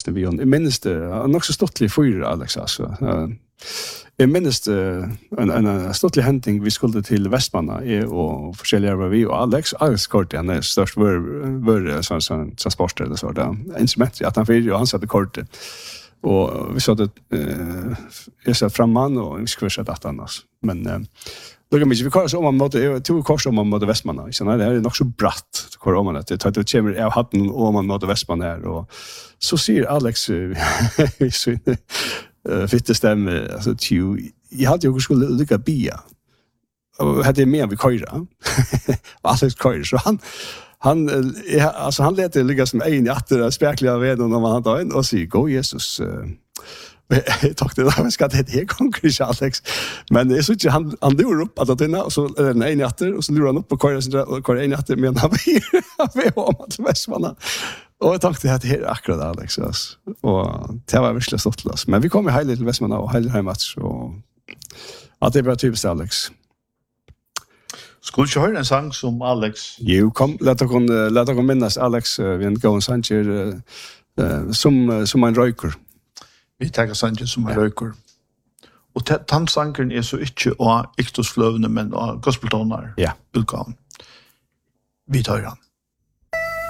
eisne vi hon. Jeg minnes det, nok så stottelig fyr, Alex, altså. Jeg minnes en stottelig henting vi skulle til Vestmanna, jeg og forskjellige var vi, og Alex kortet, han størst vår transport eller så, instrument, at han fyrer, og han satte kortet. Og vi satt jeg satt framman, og vi skulle sett at han, men då kan vi köra så om man måste två kors om man måste Västmanna. Så nej, det är nog så bratt kör om man det tar det kommer jag hatten om man måste Västmanna här och så ser Alex så fitte stämmer alltså jag hade ju skulle lycka bia. Och hade mer vi köra. Alex kör så han lät det ligga som en jätte spärkliga redan när man hade en och så gå Jesus jag tyckte det var ska det här konkret Alex men det är så inte han lurar upp att det och så är det en jätter och så lurar han upp på kör en jätter men han vi har att Västmanna och jag tyckte att det här akkurat Alex och det var verkligen ståttlös men vi kommer hela till Västmanna och hela match och att det var typiskt Alex. Skulle du höra en sång som Alex? Jo, kom, låt oss minnas Alex, vi en gång sanger som en röker. Vi tar sanger som en röker. Och tantsankeren är så inte av iktosflövne, men av gospeltonar. Ja. Utgåvan. Vi tar den.